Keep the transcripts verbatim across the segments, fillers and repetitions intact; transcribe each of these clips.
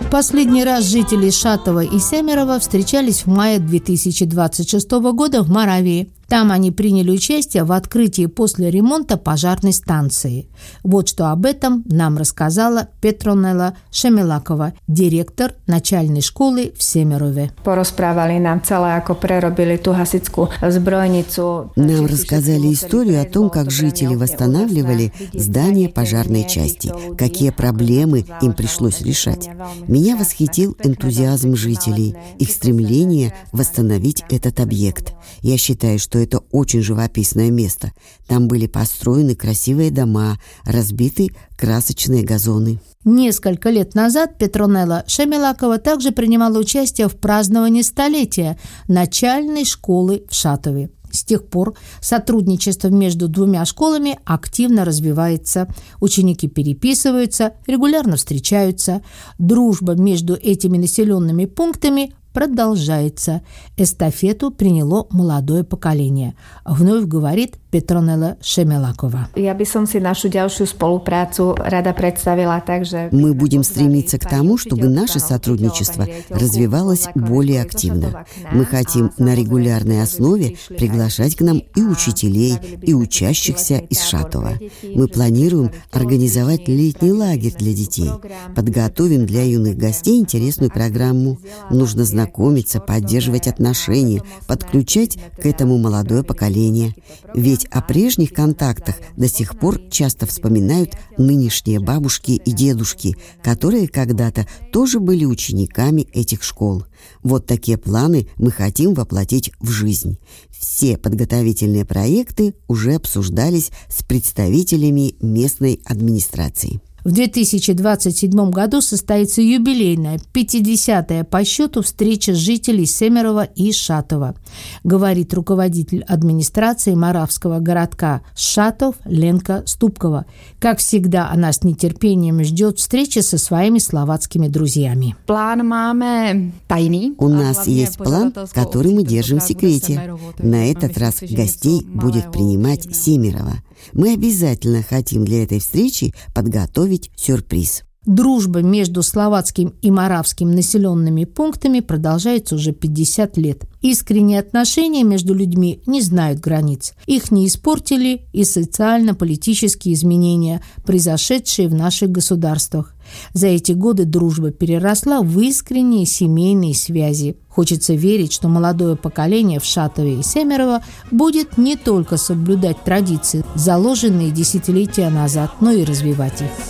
Последний раз жители Шатова и Семерово встречались в мае две тысячи двадцать шестого года в Моравии. Там они приняли участие в открытии после ремонта пожарной станции. Вот что об этом нам рассказала Петронела Шемелакова, директор начальной школы в Семерове. Порозprávali нам celé, ako prerobili tú hasičskú zbrojnicu. Нам рассказали историю о том, как жители восстанавливали здание пожарной части, какие проблемы им пришлось решать. Меня восхитил энтузиазм жителей, их стремление восстановить этот объект. Я считаю, что это очень живописное место. Там были построены красивые дома, разбиты красочные газоны. Несколько лет назад Петронела Шемелакова также принимала участие в праздновании столетия начальной школы в Шатове. С тех пор сотрудничество между двумя школами активно развивается. Ученики переписываются, регулярно встречаются. Дружба между этими населенными пунктами продолжается. Эстафету приняло молодое поколение. Вновь говорит Петронела Шемелакова. Я бы som si нашу ďalšiu spoluprácu rada predstavila так же. Мы будем стремиться к тому, чтобы наше сотрудничество развивалось более активно. Мы хотим на регулярной основе приглашать к нам и учителей, и учащихся из Шатова. Мы планируем организовать летний лагерь для детей. Подготовим для юных гостей интересную программу. Нужно знакомиться, поддерживать отношения, подключать к этому молодое поколение. Ведь о прежних контактах до сих пор часто вспоминают нынешние бабушки и дедушки, которые когда-то тоже были учениками этих школ. Вот такие планы мы хотим воплотить в жизнь. Все подготовительные проекты уже обсуждались с представителями местной администрации. В две тысячи двадцать седьмом году состоится юбилейная, пятидесятая по счету встреча жителей Семерова и Шатова, говорит руководитель администрации моравского городка Шатов Ленка Ступкова. Как всегда, она с нетерпением ждет встречи со своими словацкими друзьями. План máme tajný. У нас есть план, который мы держим в секрете. На этот раз гостей будет принимать Семерово. Мы обязательно хотим для этой встречи подготовить сюрприз. Дружба между словацким и моравским населенными пунктами продолжается уже пятьдесят лет. Искренние отношения между людьми не знают границ. Их не испортили и социально-политические изменения, произошедшие в наших государствах. За эти годы дружба переросла в искренние семейные связи. Хочется верить, что молодое поколение в Шатове и Семерово будет не только соблюдать традиции, заложенные десятилетия назад, но и развивать их.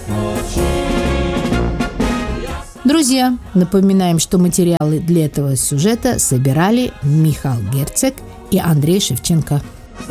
Друзья, напоминаем, что материалы для этого сюжета собирали Михаил Герцег и Андрей Шевченко.